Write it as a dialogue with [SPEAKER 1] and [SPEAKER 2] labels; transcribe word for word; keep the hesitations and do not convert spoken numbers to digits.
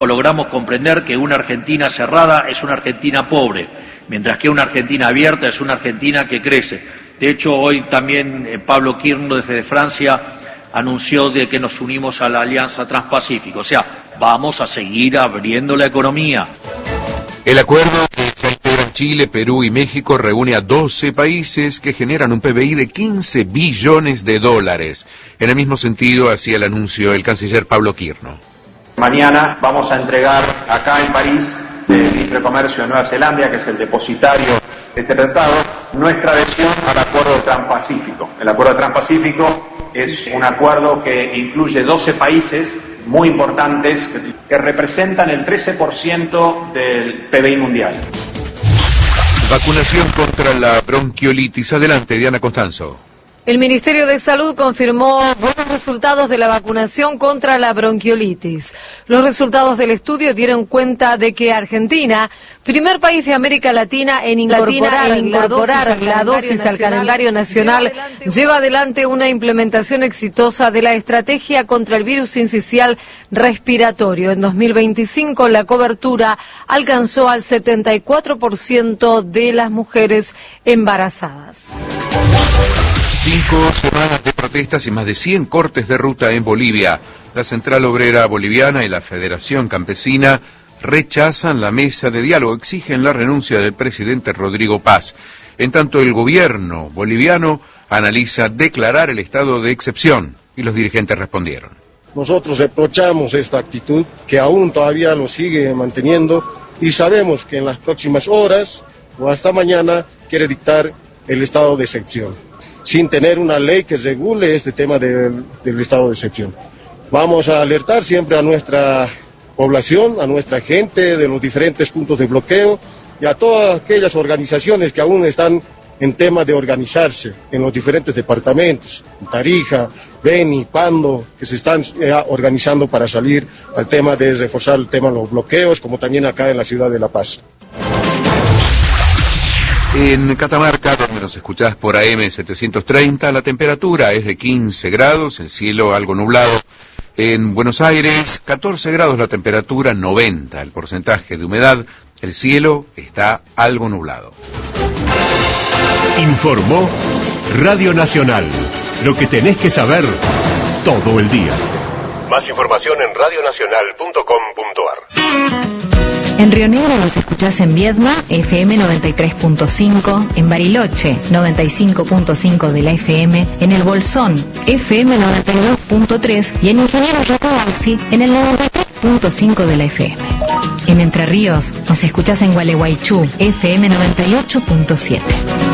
[SPEAKER 1] Logramos comprender que una Argentina cerrada es una Argentina pobre, mientras que una Argentina abierta es una Argentina que crece. De hecho, hoy también eh, Pablo Kirchner desde Francia anunció de que nos unimos a la Alianza Transpacífico. O sea, vamos a seguir abriendo la economía.
[SPEAKER 2] El acuerdo que ya integran Chile, Perú y México reúne a doce países que generan un P B I de quince billones de dólares. En el mismo sentido hacía el anuncio el canciller Pablo Kirchner.
[SPEAKER 3] Mañana vamos a entregar acá en París, del Ministro de Comercio de Nueva Zelanda, que es el depositario de este tratado, nuestra adhesión al Acuerdo Transpacífico. El Acuerdo Transpacífico es un acuerdo que incluye doce países muy importantes que representan el trece por ciento del P B I mundial.
[SPEAKER 2] Vacunación contra la bronquiolitis. Adelante, Diana Constanzo.
[SPEAKER 4] El Ministerio de Salud confirmó buenos resultados de la vacunación contra la bronquiolitis. Los resultados del estudio dieron cuenta de que Argentina, primer país de América Latina en incorporar, en incorporar la dosis al calendario nacional, lleva adelante una implementación exitosa de la estrategia contra el virus sincicial respiratorio. En dos mil veinticinco la cobertura alcanzó al setenta y cuatro por ciento de las mujeres embarazadas.
[SPEAKER 2] Cinco semanas de protestas y más de cien cortes de ruta en Bolivia. La Central Obrera Boliviana y la Federación Campesina rechazan la mesa de diálogo, exigen la renuncia del presidente Rodrigo Paz. En tanto, el gobierno boliviano analiza declarar el estado de excepción y los dirigentes respondieron.
[SPEAKER 5] Nosotros reprochamos esta actitud que aún todavía lo sigue manteniendo y sabemos que en las próximas horas o hasta mañana quiere dictar el estado de excepción, sin tener una ley que regule este tema del, del estado de excepción. Vamos a alertar siempre a nuestra población, a nuestra gente de los diferentes puntos de bloqueo y a todas aquellas organizaciones que aún están en tema de organizarse en los diferentes departamentos, Tarija, Beni, Pando, que se están eh, organizando para salir al tema de reforzar el tema de los bloqueos, como también acá en la ciudad de La Paz.
[SPEAKER 2] En Catamarca, donde nos escuchás por A M setecientos treinta, la temperatura es de quince grados, el cielo algo nublado. En Buenos Aires, catorce grados la temperatura, noventa el porcentaje de humedad, el cielo está algo nublado.
[SPEAKER 6] Informó Radio Nacional, lo que tenés que saber todo el día. Más información en radio nacional punto com punto ar.
[SPEAKER 7] En Río Negro nos escuchás en Viedma, F M noventa y tres punto cinco, en Bariloche, noventa y cinco punto cinco de la F M, en El Bolsón, F M noventa y dos punto tres y en Ingeniero Rocabarsi, en el noventa y tres punto cinco de la F M. En Entre Ríos nos escuchás en Gualeguaychú, F M noventa y ocho punto siete.